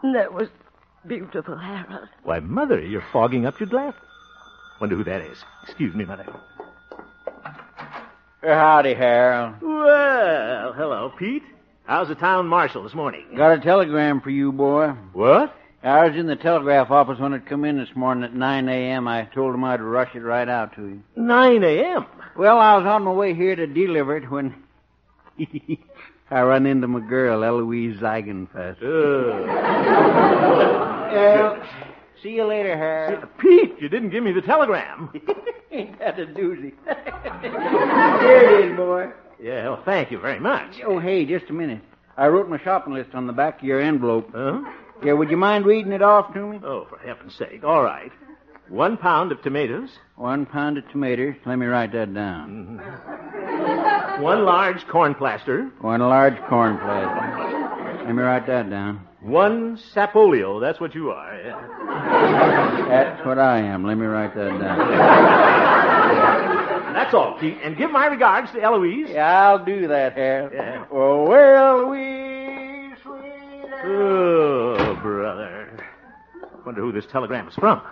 That was beautiful, Harold. Why, Mother, you're fogging up your glass. Wonder who that is. Excuse me, Mother. Howdy, Harold. Well, hello, Pete. How's the town marshal this morning? Got a telegram for you, boy. What? I was in the telegraph office when it come in this morning at 9 a.m. I told him I'd rush it right out to you. 9 a.m.? Well, I was on my way here to deliver it when I run into my girl, Eloise Zeigenfuss. See you later, Harold. Pete, you didn't give me the telegram. Ain't that a doozy? Here it is, boy. Yeah, well, thank you very much. Oh, hey, just a minute. I wrote my shopping list on the back of your envelope. Huh? Yeah, would you mind reading it off to me? Oh, for heaven's sake. All right. 1 pound of tomatoes. 1 pound of tomatoes. Let me write that down. 1 large corn plaster. 1 large corn plaster. Let me write that down. 1 sapolio. That's what you are. That's what I am. Let me write that down. That's all, Pete. And give my regards to Eloise. Yeah, I'll do that, Harold. Yeah. Oh, Eloise, sweet. Oh, brother. Wonder who this telegram is from.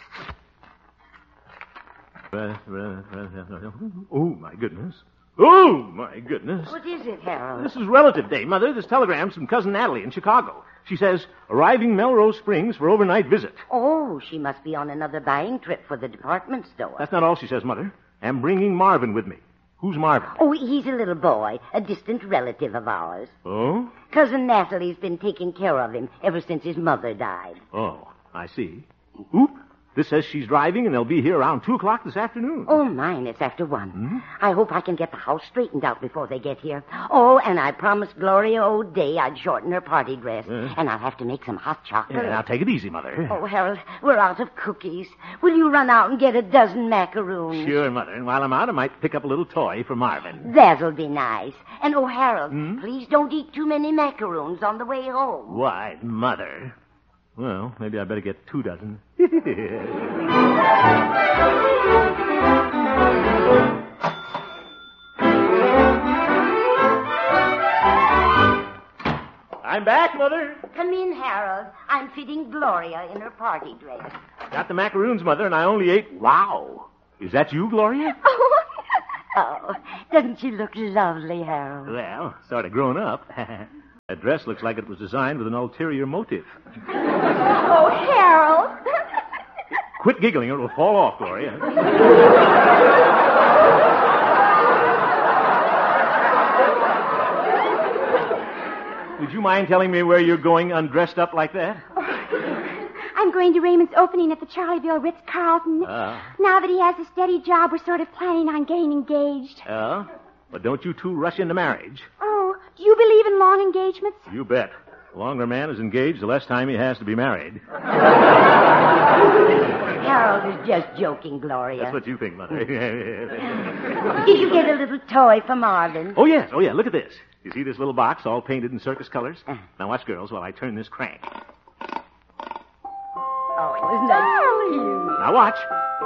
Oh, my goodness. Oh, my goodness. What is it, Harold? This is Relative Day, Mother. This telegram's from Cousin Natalie in Chicago. She says, arriving Melrose Springs for overnight visit. Oh, she must be on another buying trip for the department store. That's not all she says, Mother. I'm bringing Marvin with me. Who's Marvin? Oh, he's a little boy, a distant relative of ours. Oh? Cousin Natalie's been taking care of him ever since his mother died. Oh, I see. Oop. This says she's driving, and they'll be here around 2 o'clock this afternoon. Oh, mine, it's after 1. Hmm? I hope I can get the house straightened out before they get here. Oh, and I promised Gloria O'Day I'd shorten her party dress. And I'll have to make some hot chocolate. Yeah, now take it easy, Mother. Oh, Harold, we're out of cookies. Will you run out and get a dozen macaroons? Sure, Mother. And while I'm out, I might pick up a little toy for Marvin. That'll be nice. And, oh, Harold, please don't eat too many macaroons on the way home. Why, Mother. Well, maybe I better get 2 dozen. I'm back, Mother. Come in, Harold. I'm fitting Gloria in her party dress. Got the macaroons, Mother, and I only ate... Wow. Is that you, Gloria? Oh, doesn't she look lovely, Harold? Well, sort of grown up. That dress looks like it was designed with an ulterior motive. Oh, Harold. Quit giggling or it'll fall off, Gloria. Would you mind telling me where you're going undressed up like that? I'm going to Raymond's opening at the Charlieville Ritz-Carlton. Now that he has a steady job, we're sort of planning on getting engaged. Oh? But don't you two rush into marriage. Oh, do you believe in long engagements? You bet. The longer a man is engaged, the less time he has to be married. Harold is just joking, Gloria. That's what you think, Mother. Did you get a little toy for Marvin? Oh, yes. Look at this. You see this little box all painted in circus colors? Now watch, girls, while I turn this crank. Oh, isn't that cute? Now watch.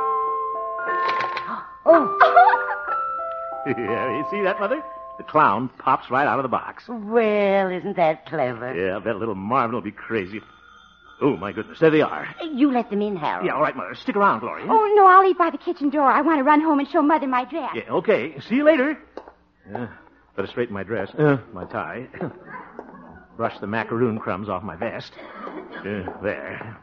Oh. Yeah, you see that, Mother? The clown pops right out of the box. Well, isn't that clever? Yeah, I bet little Marvin will be crazy. Oh, my goodness. There they are. You let them in, Harold. Yeah, all right, Mother. Stick around, Gloria. Oh, no, I'll leave by the kitchen door. I want to run home and show Mother my dress. Yeah, okay. See you later. Better straighten my dress. My tie. Brush the macaroon crumbs off my vest. There.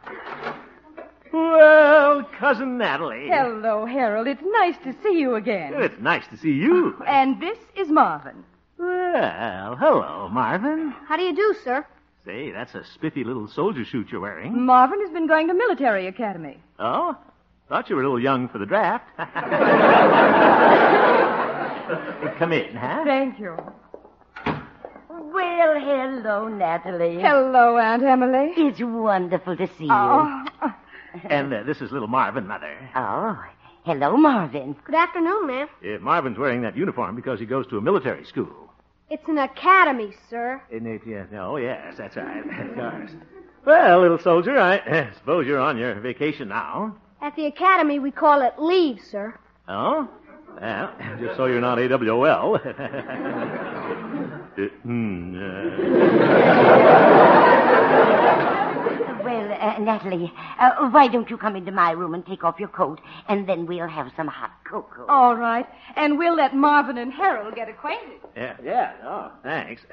Well, Cousin Natalie. Hello, Harold. It's nice to see you again. It's nice to see you. And this is Marvin. Well, hello, Marvin. How do you do, sir? Say, that's a spiffy little soldier suit you're wearing. Marvin has been going to military academy. Oh? Thought you were a little young for the draft. Come in, huh? Thank you. Well, hello, Natalie. Hello, Aunt Emily. It's wonderful to see you. Oh. And this is little Marvin, Mother. Oh, hello, Marvin. Good afternoon, ma'am. Marvin's wearing that uniform because he goes to a military school. It's an academy, sir. Isn't it? Yeah. Oh, yes, that's right. Of course. Well, little soldier, I suppose you're on your vacation now. At the academy, we call it leave, sir. Oh? Well, just so you're not AWOL. Natalie, why don't you come into my room and take off your coat, and then we'll have some hot cocoa. All right. And we'll let Marvin and Harold get acquainted. Yeah. Oh, thanks.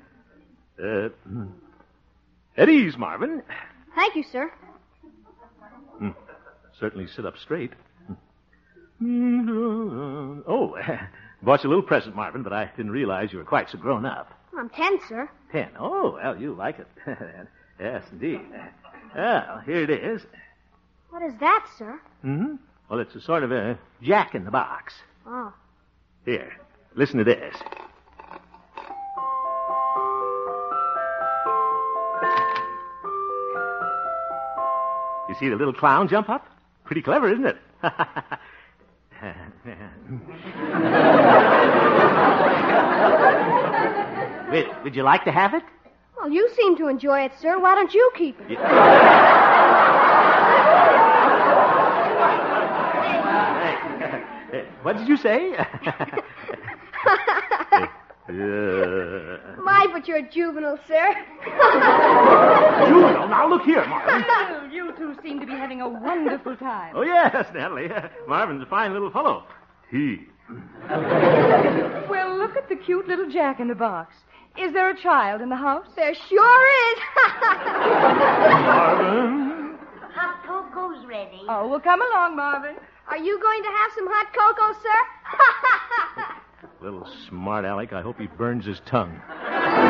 At ease, Marvin. Thank you, sir. Certainly sit up straight. Oh, bought you a little present, Marvin, but I didn't realize you were quite so grown up. I'm 10, sir. 10. Oh, well, you like it. Yes, indeed. Well, here it is. What is that, sir? Well, it's a sort of a jack in the box. Oh. Here, listen to this. You see the little clown jump up? Pretty clever, isn't it? Would you like to have it? Well, you seem to enjoy it, sir. Why don't you keep it? What did you say? My, but you're juvenile, sir. Juvenile? Now look here, Marvin. Well, you two seem to be having a wonderful time. Oh, yes, Natalie. Marvin's a fine little fellow. He. Well, look at the cute little jack in the box. Is there a child in the house? There sure is. Marvin. Hot cocoa's ready. Oh, well, come along, Marvin. Are you going to have some hot cocoa, sir? Little smart Alec. I hope he burns his tongue.